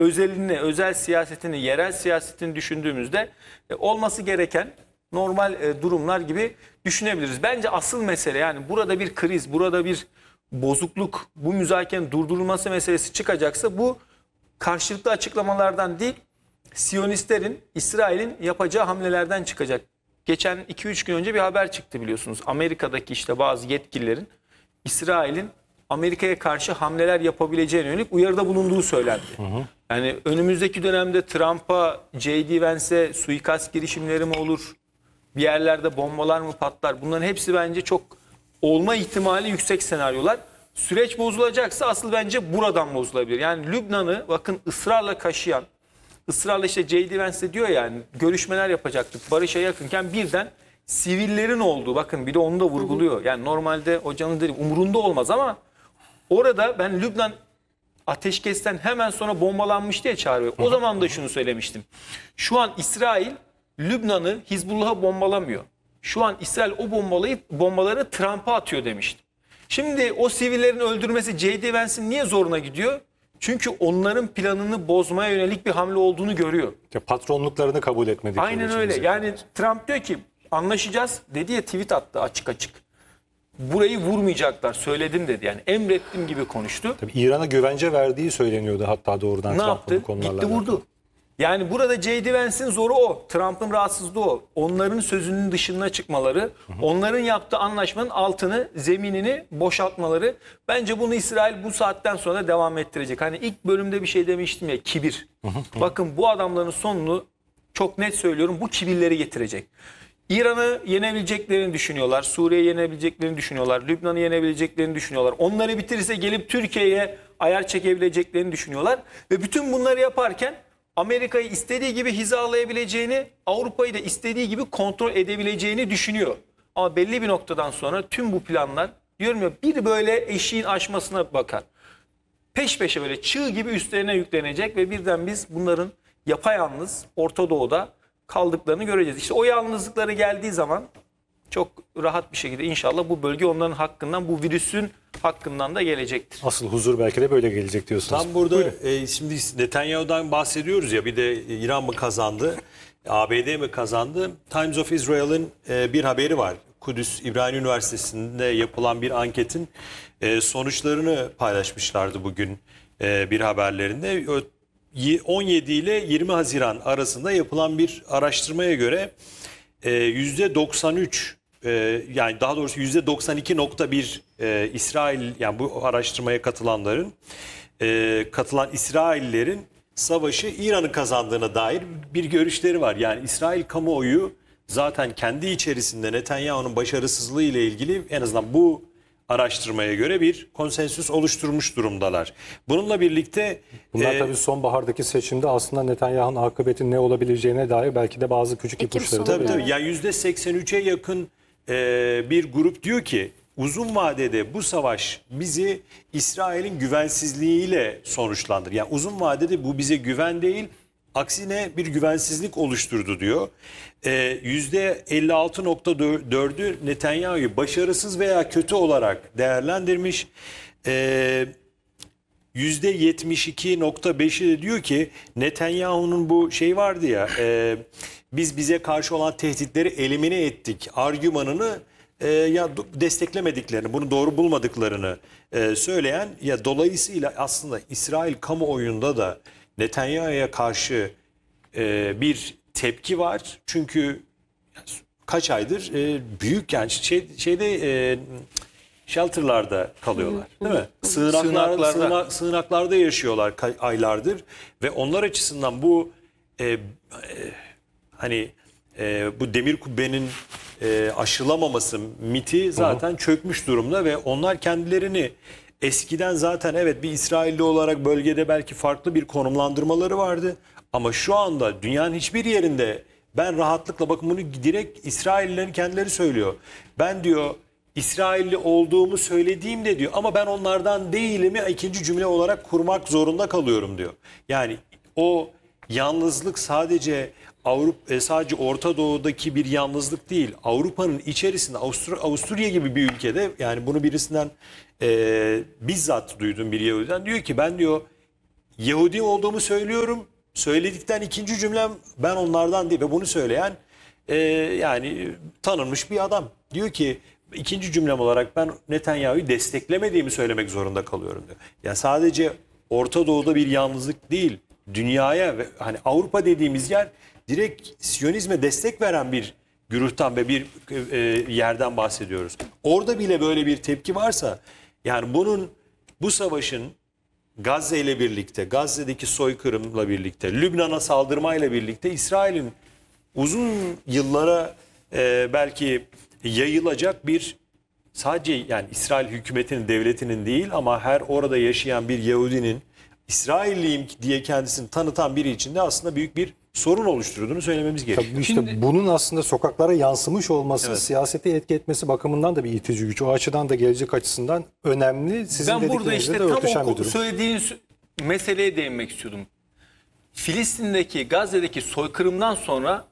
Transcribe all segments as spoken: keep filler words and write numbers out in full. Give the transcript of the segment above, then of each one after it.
özelini, özel siyasetini, yerel siyasetini düşündüğümüzde e, olması gereken normal e, durumlar gibi düşünebiliriz. Bence asıl mesele, yani burada bir kriz, burada bir bozukluk, bu müzakerenin durdurulması meselesi çıkacaksa bu karşılıklı açıklamalardan değil, Siyonistlerin, İsrail'in yapacağı hamlelerden çıkacak. Geçen iki üç gün önce bir haber çıktı biliyorsunuz. Amerika'daki işte bazı yetkililerin İsrail'in Amerika'ya karşı hamleler yapabileceğine yönelik uyarıda bulunduğu söylendi. Hı hı. Yani önümüzdeki dönemde Trump'a, J D Vance'e suikast girişimleri mi olur? Bir yerlerde bombalar mı patlar? Bunların hepsi bence çok olma ihtimali yüksek senaryolar. Süreç bozulacaksa asıl bence buradan bozulabilir. Yani Lübnan'ı bakın ısrarla kaşıyan, ısrarla işte J D Vance diyor yani görüşmeler yapacaktık barışa yakınken birden sivillerin olduğu, bakın bir de onu da vurguluyor. Yani normalde hocanın dedi umurunda olmaz ama orada ben Lübnan ateşkesten hemen sonra bombalanmış diye çağırıyor. O zaman da şunu söylemiştim. Şu an İsrail Lübnan'ı Hizbullah'a bombalamıyor. Şu an İsrail o bombalayıp bombaları Trump'a atıyor demiştim. Şimdi o sivillerin öldürmesi J D Vance'in niye zoruna gidiyor? Çünkü onların planını bozmaya yönelik bir hamle olduğunu görüyor. Ya patronluklarını kabul etmedikleri. Aynen öyle. Yani Trump diyor ki anlaşacağız dedi ya, tweet attı açık açık. Burayı vurmayacaklar söyledim dedi. Yani emrettim gibi konuştu. Tabii İran'a güvence verdiği söyleniyordu hatta doğrudan. Ne yaptı? Gitti vurdu. Yani burada J D Vance'in zoru o. Trump'ın rahatsızlığı o. Onların sözünün dışına çıkmaları, hı hı. onların yaptığı anlaşmanın altını, zeminini boşaltmaları. Bence bunu İsrail bu saatten sonra devam ettirecek. Hani ilk bölümde bir şey demiştim ya, kibir. Hı hı. Bakın bu adamların sonunu çok net söylüyorum, bu kibirleri getirecek. İran'ı yenebileceklerini düşünüyorlar. Suriye'yi yenebileceklerini düşünüyorlar. Lübnan'ı yenebileceklerini düşünüyorlar. Onları bitirirse gelip Türkiye'ye ayar çekebileceklerini düşünüyorlar. Ve bütün bunları yaparken Amerika'yı istediği gibi hizalayabileceğini, Avrupa'yı da istediği gibi kontrol edebileceğini düşünüyor. Ama belli bir noktadan sonra tüm bu planlar, diyorum ya, bir böyle eşiğin aşmasına bakar. Peş peşe böyle çığ gibi üstlerine yüklenecek ve birden biz bunların yapayalnız Orta Doğu'da kaldıklarını göreceğiz. İşte o yalnızlıkları geldiği zaman çok rahat bir şekilde inşallah bu bölge onların hakkından, bu virüsün hakkından da gelecektir. Asıl huzur belki de böyle gelecek diyorsunuz. Tam burada e, şimdi Netanyahu'dan bahsediyoruz ya, bir de İran mı kazandı, A B D mi kazandı? Times of Israel'ın e, bir haberi var. Kudüs İbrahim Üniversitesi'nde yapılan bir anketin e, sonuçlarını paylaşmışlardı bugün e, bir haberlerinde. on yedi ile yirmi Haziran arasında yapılan bir araştırmaya göre yüzde doksan üç, yani daha doğrusu yüzde doksan iki nokta bir İsrail, yani bu araştırmaya katılanların, katılan İsraillerin savaşı İran'ın kazandığına dair bir görüşleri var. Yani İsrail kamuoyu zaten kendi içerisinde Netanyahu'nun başarısızlığı ile ilgili en azından bu araştırmaya göre bir konsensüs oluşturmuş durumdalar. Bununla birlikte... Bunlar e, tabii sonbahardaki seçimde aslında Netanyahu'nun akıbetinin ne olabileceğine dair belki de bazı küçük Ekim ipuçları da tabii veriyor. tabii. Yani yüzde seksen üçe yakın e, bir grup diyor ki uzun vadede bu savaş bizi İsrail'in güvensizliğiyle sonuçlandır. Yani uzun vadede bu bize güven değil, aksine bir güvensizlik oluşturdu diyor. Ee, yüzde elli altı nokta dördü Netanyahu'yu başarısız veya kötü olarak değerlendirmiş. Ee, yüzde yetmiş iki nokta beşi de diyor ki Netanyahu'nun bu şey vardı ya, e, biz bize karşı olan tehditleri elimine ettik argümanını e, ya desteklemediklerini, bunu doğru bulmadıklarını e, söyleyen, ya dolayısıyla aslında İsrail kamuoyunda da Netanyahu'ya karşı e, bir tepki var. Çünkü kaç aydır e, büyük, yani şey, şeyde e, shelterlarda kalıyorlar, değil mi? Sığınaklar, Sığınaklarda. sığına, sığınaklarda yaşıyorlar aylardır ve onlar açısından bu e, e, hani e, bu demir kubbenin e, aşılamaması miti zaten çökmüş durumda ve onlar kendilerini eskiden zaten evet bir İsrailli olarak bölgede belki farklı bir konumlandırmaları vardı. Ama şu anda dünyanın hiçbir yerinde ben rahatlıkla, bakın bunu direkt İsraillilerin kendileri söylüyor. Ben diyor İsrailli olduğumu söylediğimde diyor ama ben onlardan değilimi ikinci cümle olarak kurmak zorunda kalıyorum diyor. Yani o yalnızlık sadece Avrupa, sadece Orta Doğu'daki bir yalnızlık değil. Avrupa'nın içerisinde Avustur Avusturya gibi bir ülkede, yani bunu birisinden e, bizzat duydum, bir Yahudi'den diyor ki ben diyor Yahudi olduğumu söylüyorum. Söyledikten ikinci cümlem ben onlardan değil ve bunu söyleyen e, yani tanınmış bir adam. Diyor ki ikinci cümlem olarak ben Netanyahu'yu desteklemediğimi söylemek zorunda kalıyorum diyor. Ya sadece Orta Doğu'da bir yalnızlık değil, dünyaya ve hani Avrupa dediğimiz yer direkt Siyonizme destek veren bir güruhtan ve bir e, yerden bahsediyoruz. Orada bile böyle bir tepki varsa yani bunun bu savaşın Gazze ile birlikte, Gazze'deki soykırımla birlikte, Lübnan'a saldırmayla birlikte İsrail'in uzun yıllara e, belki yayılacak bir sadece yani İsrail hükümetinin, devletinin değil ama her orada yaşayan bir Yahudinin İsrailliyim diye kendisini tanıtan biri için de aslında büyük bir sorun oluşturduğunu söylememiz gerekiyor. Tabii işte Şimdi- bunun aslında sokaklara yansımış olması, Evet. siyasete etki etmesi bakımından da bir itici güç. O açıdan da gelecek açısından önemli. Sizin Ben burada dediklerinizle işte de tam örtüşen o bir durum. söylediğiniz meseleye değinmek istiyordum. Filistin'deki, Gazze'deki soykırımdan sonra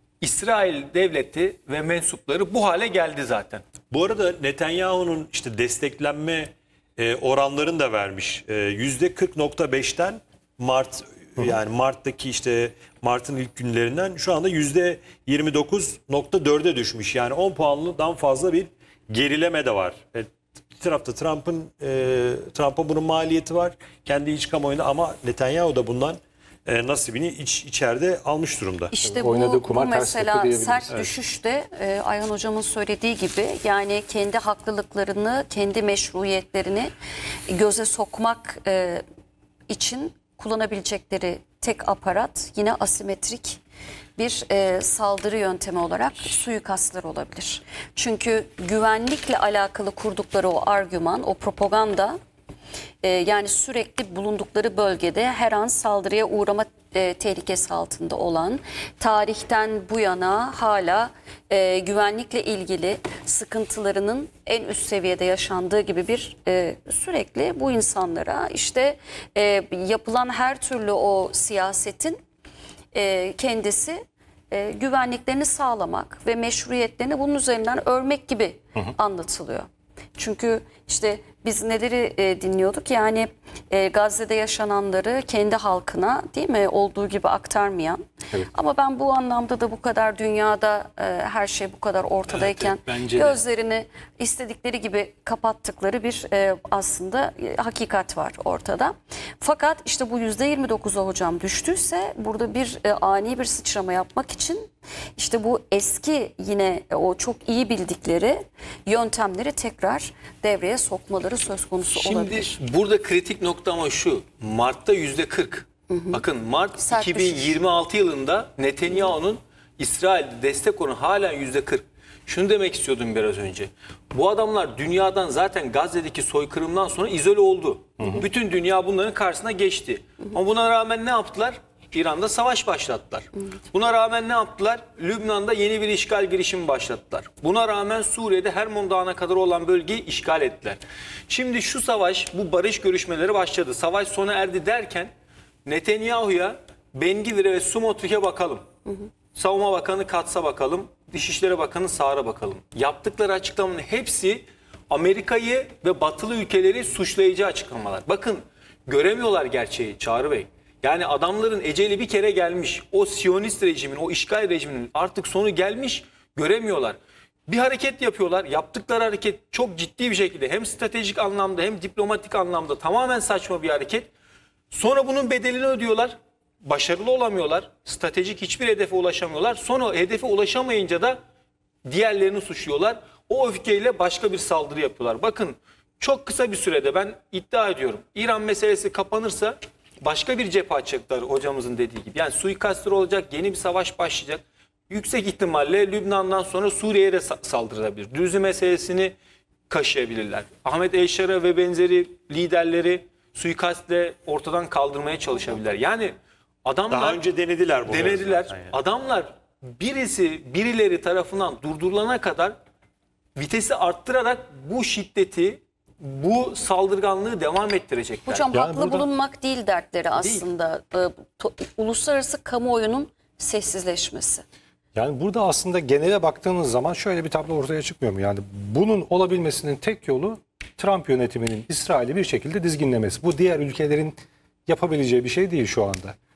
İsrail devleti ve mensupları bu hale geldi zaten. Bu arada Netanyahu'nun işte desteklenme e, oranlarını da vermiş. E, yüzde kırk nokta beşten Mart yani Mart'taki işte Mart'ın ilk günlerinden şu anda yüzde yirmi dokuz nokta dörde düşmüş. Yani on puanlıdan fazla bir gerileme de var. E, bir tarafta Trump'ın e, Trump'a bunun maliyeti var kendi iç kamuoyunda ama Netanyahu da bundan e, nasibini iç, içeride almış durumda. İşte Oynadığı bu, kumar bu ters gitti mesela diyebiliriz. sert Evet. düşüşte e, Ayhan Hocam'ın söylediği gibi yani kendi haklılıklarını, kendi meşruiyetlerini göze sokmak e, için kullanabilecekleri tek aparat yine asimetrik bir e, saldırı yöntemi olarak suikastlar olabilir. Çünkü güvenlikle alakalı kurdukları o argüman, o propaganda e, yani sürekli bulundukları bölgede her an saldırıya uğrama e, tehlikesi altında olan, tarihten bu yana hala e, güvenlikle ilgili sıkıntılarının en üst seviyede yaşandığı gibi bir e, sürekli bu insanlara işte e, yapılan her türlü o siyasetin e, kendisi e, güvenliklerini sağlamak ve meşruiyetlerini bunun üzerinden örmek gibi anlatılıyor. Çünkü işte biz neleri e, dinliyorduk yani e, Gazze'de yaşananları kendi halkına değil mi olduğu gibi aktarmayan. Evet. Ama ben bu anlamda da bu kadar dünyada e, her şey bu kadar ortadayken Evet, evet, bence de. gözlerini istedikleri gibi kapattıkları bir e, aslında e, hakikat var ortada. Fakat işte bu yüzde yirmi dokuza hocam düştüyse burada bir e, ani bir sıçrama yapmak için işte bu eski yine e, o çok iyi bildikleri yöntemleri tekrar devreye sokmaları söz konusu Şimdi olabilir. burada kritik nokta ama şu. Mart'ta yüzde kırk. Bakın Mart Sert iki bin yirmi altı yılında Netanyahu'nun İsrail'de destek oranı hala yüzde kırk. Şunu demek istiyordum biraz önce. Bu adamlar dünyadan zaten Gazze'deki soykırımdan sonra izole oldu. Bütün dünya bunların karşısına geçti. Ama buna rağmen ne yaptılar? İran'da savaş başlattılar. Buna rağmen ne yaptılar? Lübnan'da yeni bir işgal girişimi başlattılar. Buna rağmen Suriye'de Hermon Dağı'na kadar olan bölgeyi işgal ettiler. Şimdi şu savaş, bu barış görüşmeleri başladı. Savaş sona erdi derken Netanyahu'ya, Ben Gvir'e ve Smotrich'e bakalım. Savunma Bakanı Katz'a bakalım. Dışişleri Bakanı Saar'a bakalım. Yaptıkları açıklamanın hepsi Amerika'yı ve batılı ülkeleri suçlayıcı açıklamalar. Bakın göremiyorlar gerçeği Çağrı Bey. Yani adamların eceli bir kere gelmiş. O Siyonist rejimin, o işgal rejiminin artık sonu gelmiş, göremiyorlar. Bir hareket yapıyorlar. Yaptıkları hareket çok ciddi bir şekilde hem stratejik anlamda hem diplomatik anlamda tamamen saçma bir hareket. Sonra bunun bedelini ödüyorlar. Başarılı olamıyorlar. Stratejik hiçbir hedefe ulaşamıyorlar. Sonra hedefe ulaşamayınca da diğerlerini suçluyorlar. O öfkeyle başka bir saldırı yapıyorlar. Bakın çok kısa bir sürede ben iddia ediyorum. İran meselesi kapanırsa başka bir cephe açacaklar hocamızın dediği gibi. Yani suikastlar olacak, yeni bir savaş başlayacak. Yüksek ihtimalle Lübnan'dan sonra Suriye'ye de sa- saldırılabilir. Düzü meselesini kaşıyabilirler. Ahmet Eşar'a ve benzeri liderleri suikastle ortadan kaldırmaya çalışabilirler. Yani adamlar Daha önce denediler bunu. denediler. zaten yani. Adamlar birisi birileri tarafından durdurulana kadar vitesi arttırarak bu şiddeti, bu saldırganlığı devam ettirecekler. Hocam Yani haklı burada- bulunmak değil dertleri aslında. Ee, to- uluslararası kamuoyunun sessizleşmesi. Yani burada aslında genele baktığınız zaman şöyle bir tablo ortaya çıkmıyor mu? Yani bunun olabilmesinin tek yolu Trump yönetiminin İsrail'i bir şekilde dizginlemesi. Bu diğer ülkelerin yapabileceği bir şey değil şu anda.